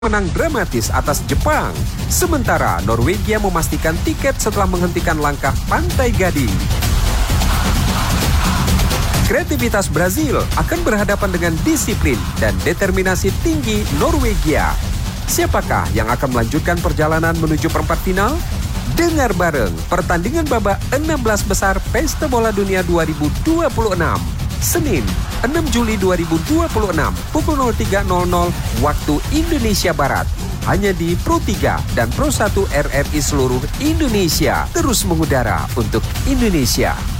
menang dramatis atas Jepang. Sementara Norwegia memastikan tiket setelah menghentikan langkah Pantai Gading. Kreativitas Brazil akan berhadapan dengan disiplin dan determinasi tinggi Norwegia. Siapakah yang akan melanjutkan perjalanan menuju perempat final? Dengar bareng pertandingan babak 16 besar Pesta Bola Dunia 2026. Senin, 6 Juli 2026, pukul 03.00 waktu Indonesia Barat. Hanya di Pro 3 dan Pro 1 RRI seluruh Indonesia. Terus mengudara untuk Indonesia.